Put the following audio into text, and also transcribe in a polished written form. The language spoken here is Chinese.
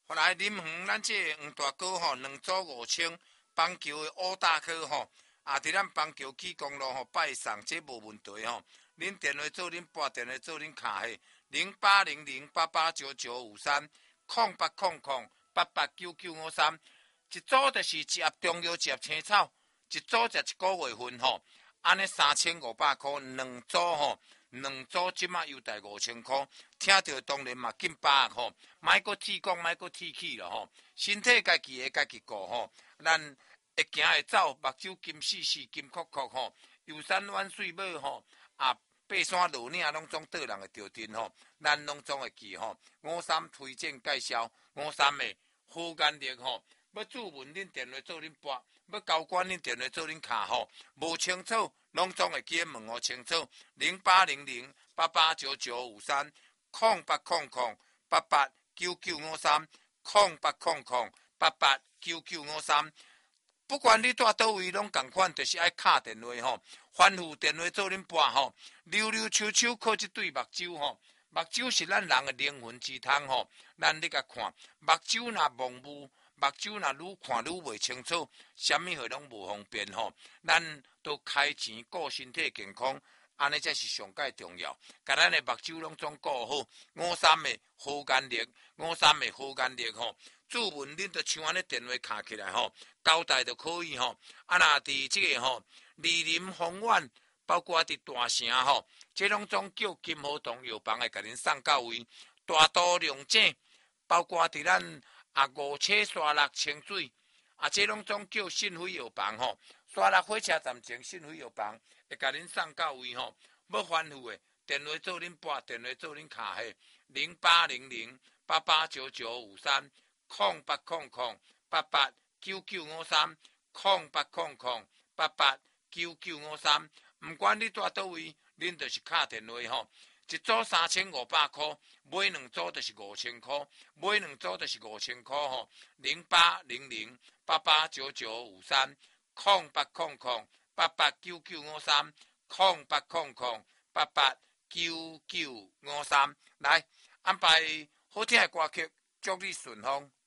后来林园咱这黄大哥吼，2组5000，棒球的乌大科吼，伫咱棒球起公路吼拜送，这无问题吼。恁电话做恁拨电话做恁卡迄0800889953，0800889953，一组就是一盒中药，一盒青草，一组才1个月份吼。安尼3500块，2组吼，2组即马优待5000块，听到当然嘛紧把握吼，莫阁铁讲，莫阁铁气了吼，身体家己会家己顾吼，咱会行会走，目睭金死死金哭哭吼，游山玩水尾吼，爬山落岭拢总倒人会着阵吼，咱拢总会记吼。53推荐介绍，53的好眼力吼，要注文恁电话做恁拨。要交管恁电话做恁卡吼，无清楚拢总会记问我清楚。0800889953，0800889953，不管你住倒位，拢共款，就是爱敲电话吼，反复电话做恁拨吼，溜溜秋秋靠一对目睭吼，目睭是咱人的灵魂之窗吼，咱你甲看，目睭若蒙雾。目睭若愈看愈袂清楚，啥物货拢无方便吼。咱都开钱顾身体健康，安尼才是上界重要。甲咱的目睭拢总顾好，53的好眼力，53的好眼力吼。注文恁就像安尼电话卡起来吼，交代就可以吼。若伫即个吼，梨林丰苑，包括伫大城吼，这拢总叫金和堂药房会甲恁送到位。大都龙井，包括伫咱。五车沙鹿清水，这拢总叫信辉药房吼。沙鹿火车站前信辉药房会甲恁送到位吼。要反复的电话做恁拨，电话做恁卡迄0800889953，0800889953，毋管你住倒位，恁就是敲电话吼。一组3500块，买2组就是5000块，买2组就是5000块吼。0800889953，0800889953，来安排好听的歌曲，祝你顺风。